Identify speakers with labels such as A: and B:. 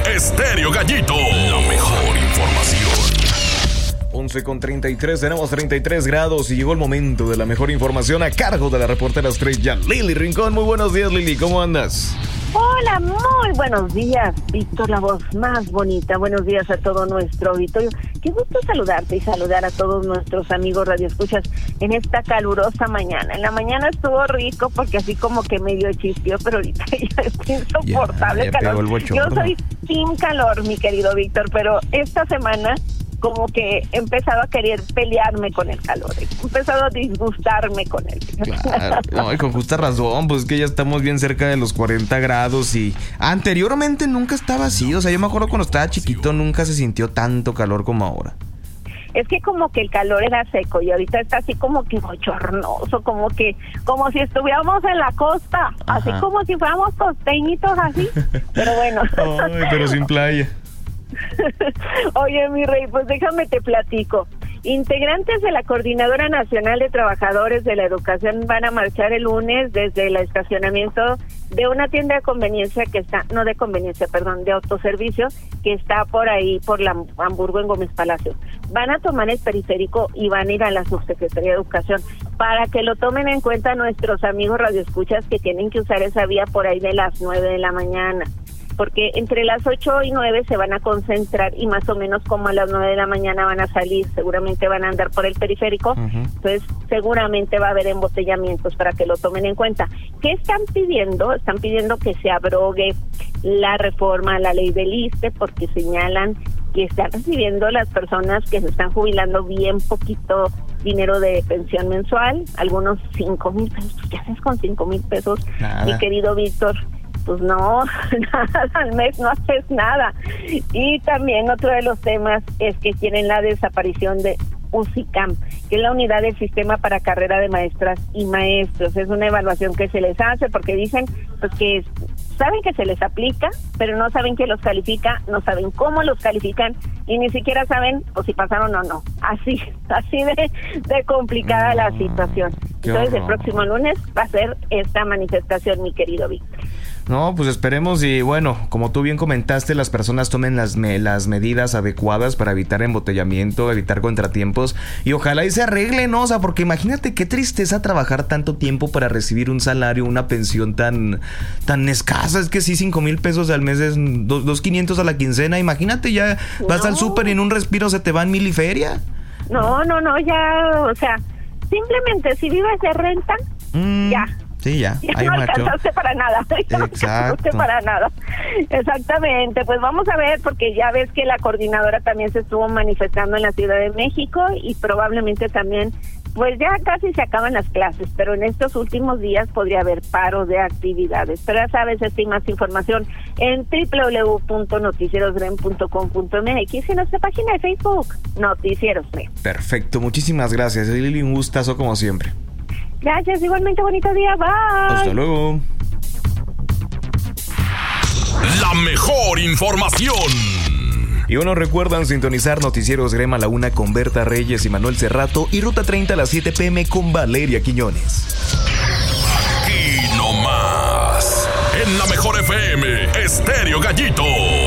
A: Estéreo Gallito, la mejor información.
B: 11:33, tenemos 33 grados y llegó el momento de la mejor información a cargo de la reportera estrella Lili Rincón. Muy buenos días, Lili, ¿cómo andas?
C: Hola, muy buenos días, Víctor, la voz más bonita. Buenos días a todo nuestro auditorio. Qué gusto saludarte y saludar a todos nuestros amigos radioescuchas en esta calurosa mañana. En la mañana estuvo rico porque así como que medio chispió, pero ahorita ya es insoportable calor. Yo soy sin calor, mi querido Víctor, pero esta semana como que he empezado a querer pelearme con el calor, he empezado a disgustarme con él.
B: Claro, no, y con justa razón, pues es que ya estamos bien cerca de los 40 grados y anteriormente nunca estaba así, o sea, yo me acuerdo cuando estaba chiquito nunca se sintió tanto calor como ahora.
C: Es que como que el calor era seco y ahorita está así como que bochornoso, como si estuviéramos en la costa, así como si fuéramos costeñitos así, pero bueno.
B: Ay, pero sin playa.
C: Oye, mi rey, pues déjame te platico. Integrantes de la Coordinadora Nacional de Trabajadores de la Educación van a marchar el lunes desde el estacionamiento de una tienda de conveniencia de autoservicio que está por ahí, por la Hamburgo en Gómez Palacio. Van a tomar el periférico y van a ir a la Subsecretaría de Educación para que lo tomen en cuenta nuestros amigos radioescuchas que tienen que usar esa vía por ahí de las 9 de la mañana. Porque entre las 8 y 9 se van a concentrar y más o menos como a las 9 de la mañana van a salir, seguramente van a andar por el periférico, entonces seguramente va a haber embotellamientos para que lo tomen en cuenta. ¿Qué están pidiendo? Están pidiendo que se abrogue la reforma a la ley del ISSSTE porque señalan que están recibiendo las personas que se están jubilando bien poquito dinero de pensión mensual, algunos 5,000 pesos. ¿Qué haces con 5,000 pesos,
B: Nada.
C: mi querido Víctor? Pues no, nada, al mes no haces nada. Y también otro de los temas es que quieren la desaparición de UCICAM, que es la unidad del sistema para carrera de maestras y maestros. Es una evaluación que se les hace porque dicen pues que saben que se les aplica, pero no saben que los califica, no saben cómo los califican y ni siquiera saben o si pasaron o no. Así de complicada la situación. Entonces el próximo lunes va a ser esta manifestación, mi querido Víctor.
B: No, pues esperemos y bueno, como tú bien comentaste, las personas tomen las medidas adecuadas para evitar embotellamiento, evitar contratiempos y ojalá y se arreglen, ¿no? O sea, porque imagínate qué tristeza trabajar tanto tiempo para recibir un salario, una pensión tan escasa. Es que sí, 5,000 pesos al mes es 2,500 a la quincena. Imagínate, ya vas al súper y en un respiro se te van 1,000 y feria.
C: No, ya, o sea, simplemente si vives de renta, ya.
B: Sí, ya
C: no alcanzaste para nada.
B: Exacto.
C: Para nada. Exactamente. Pues vamos a ver, porque ya ves que la coordinadora también se estuvo manifestando en la Ciudad de México y probablemente también, pues ya casi se acaban las clases, pero en estos últimos días podría haber paro de actividades. Pero ya sabes, esta y más información en www.noticierosgren.com.mx y en nuestra página de Facebook, Noticieros Gren.
B: Perfecto, muchísimas gracias, Lili, un gustazo como siempre.
C: Gracias, igualmente bonito día, bye.
B: Hasta luego.
A: La mejor información.
B: Y bueno, recuerdan sintonizar Noticieros Grema a la 1 con Berta Reyes y Manuel Cerrato y Ruta 30 a las 7 p.m. con Valeria Quiñones.
A: Aquí nomás, en la mejor FM, Estéreo Gallito.